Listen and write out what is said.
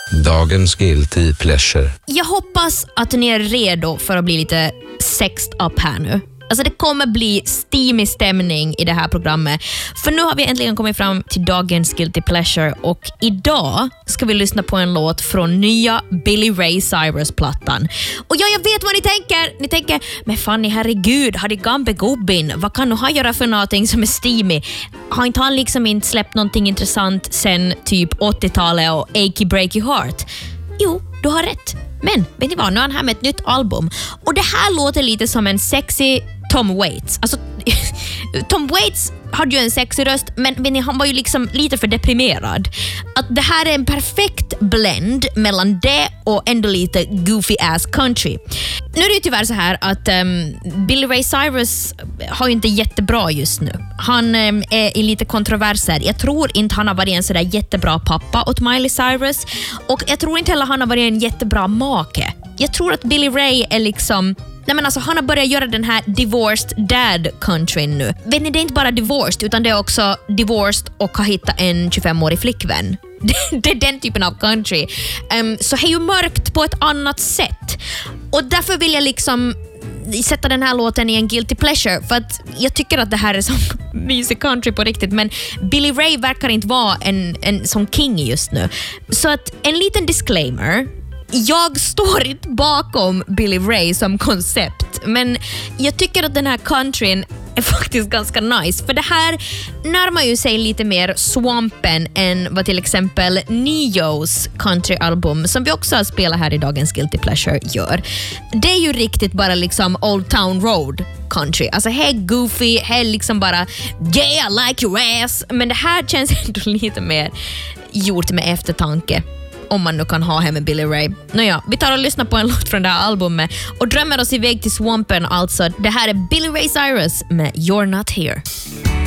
Dagens guilty pleasure. Jag hoppas att ni är redo för att bli lite sexed up här nu. Alltså det kommer bli steamy stämning i det här programmet. För nu har vi äntligen kommit fram till dagens guilty pleasure. Och idag ska vi lyssna på en låt från nya Billy Ray Cyrus-plattan. Och ja, jag vet vad ni tänker. Ni tänker, men Fanny, herregud, har det gambe gubbin? Vad kan han göra för någonting som är steamy? Har inte han liksom inte släppt någonting intressant sen typ 80-talet och Achy Breaky Heart? Jo, du har rätt. Men vet ni vad, nu är han här med ett nytt album. Och det här låter lite som en sexy Tom Waits. Alltså, Tom Waits hade ju en sexig röst, men vet ni, han var ju liksom lite för deprimerad. Att det här är en perfekt blend mellan det och ändå lite goofy ass country. Nu är det ju tyvärr så här att Billy Ray Cyrus har ju inte jättebra just nu. Han är i lite kontroverser. Jag tror inte han har varit en sådär jättebra pappa åt Miley Cyrus. Och jag tror inte heller han har varit en jättebra make. Jag tror att Billy Ray är liksom... Nej, men alltså, han har börjat göra den här divorced dad country nu. Vet ni, det är inte bara divorced utan det är också divorced och har hittat en 25-årig flickvän. Det är den typen av country. Så det är ju mörkt på ett annat sätt. Och därför vill jag liksom sätta den här låten i en guilty pleasure. För att jag tycker att det här är som music country på riktigt. Men Billy Ray verkar inte vara en sån king just nu. Så att en liten disclaimer. Jag står inte bakom Billy Ray som koncept, men jag tycker att den här countryn är faktiskt ganska nice. För det här närmar ju sig lite mer swampen än vad till exempel Neos countryalbum, som vi också har spelat här i dagens Guilty Pleasure, gör. Det är ju riktigt bara liksom Old Town Road country. Alltså här goofy, här liksom bara yeah, I like your ass. Men det här känns ändå lite mer gjort med eftertanke. Om man nu kan ha hem med Billy Ray. Nåja, vi tar och lyssnar på en låt från det här albumet och drömmer oss iväg till swampen alltså. Det här är Billy Ray Cyrus med You're Not Here.